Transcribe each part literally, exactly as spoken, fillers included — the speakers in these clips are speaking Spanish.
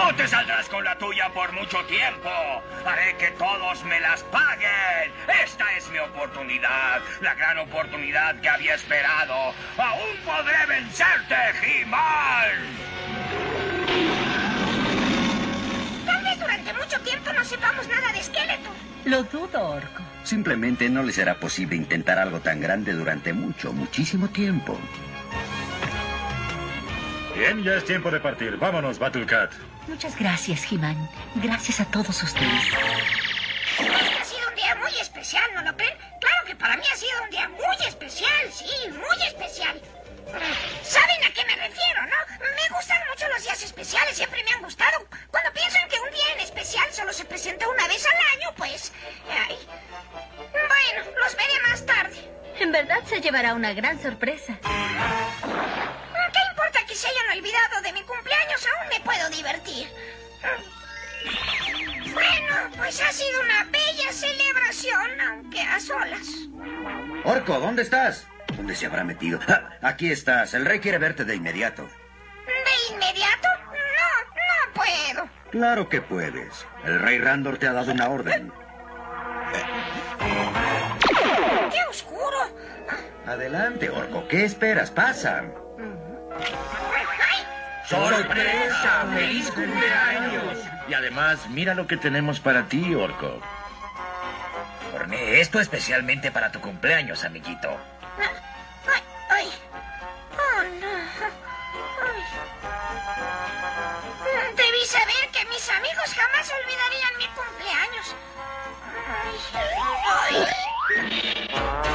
No te saldrás con la tuya por mucho tiempo. Haré que todos me las paguen. Esta es mi oportunidad, la gran oportunidad que había esperado. ¡Aún podré vencerte, He-Man! Tal vez durante mucho tiempo no sepamos nada de Skeletor. Lo dudo, Orco. Simplemente no le será posible intentar algo tan grande durante mucho, muchísimo tiempo. Bien, ya es tiempo de partir. Vámonos, Battle Cat. Muchas gracias, He-Man. Gracias a todos ustedes. Este ha sido un día muy especial, ¿no lo creen? Claro que para mí ha sido un día muy especial, sí, muy especial. ¿Saben a qué me refiero, no? Me gustan mucho los días especiales, siempre me han gustado. Cuando pienso en que un día en especial solo se presenta una vez al año, pues... Ay. Bueno, los veré más tarde. En verdad se llevará una gran sorpresa. ¿Qué importa que se hayan olvidado de mi cumpleaños? Aún me puedo divertir. Bueno, pues ha sido una bella celebración, aunque a solas. Orco, ¿dónde estás? ¿Dónde se habrá metido? Ah, aquí estás. El rey quiere verte de inmediato. ¿De inmediato? No, no puedo. Claro que puedes. El rey Randor te ha dado una orden. ¡Qué oscuro! Adelante, Orco. ¿Qué esperas? Pasa. ¡Ay! ¡Sorpresa! ¡Feliz cumpleaños! Y además, mira lo que tenemos para ti, Orco. Horné esto especialmente para tu cumpleaños, amiguito. ¡Ay! ¡Ay! ¡Oh, no! Ay. Debí saber que mis amigos jamás olvidarían mi cumpleaños. ¡Ay! ¡Ay!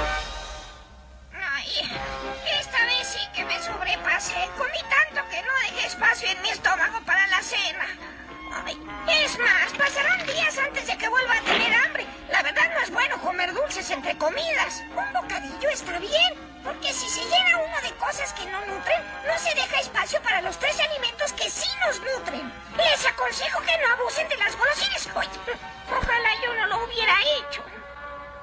¡Ay! Esta vez sí que me sobrepasé. Comí tanto que no dejé espacio en mi estómago para la cena. Ay, es más, pasarán días antes de que vuelva a tener hambre. La verdad no es bueno comer dulces entre comidas. Un bocadillo está bien, porque si se llena uno de cosas que no nutren, no se deja espacio para los tres alimentos que sí nos nutren. Les aconsejo que no abusen de las golosinas. Ay, ojalá yo no lo hubiera hecho.